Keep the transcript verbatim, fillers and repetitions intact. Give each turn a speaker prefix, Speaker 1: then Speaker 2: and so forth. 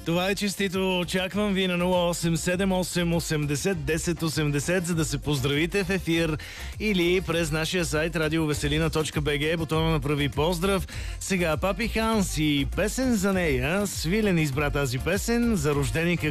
Speaker 1: Това е честито. Очаквам ви на нула осем седем осем осемдесет десет осемдесет, за да се поздравите в ефир или през нашия сайт радиовеселина точка би джи, бутона направи поздрав. Сега Папи Ханс и песен за нея. Свилен избра тази песен за рожденика